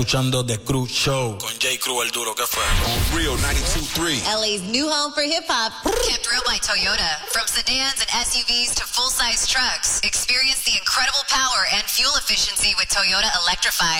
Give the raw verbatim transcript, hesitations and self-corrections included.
Escuchando The Cruz Show con J. Cruz el duro, ¿qué fue? On Real ninety-two point three. L A's new home for hip hop. Kept real by Toyota. From sedans and S U Vs to full-size trucks, experience the incredible power and fuel efficiency with Toyota Electrified.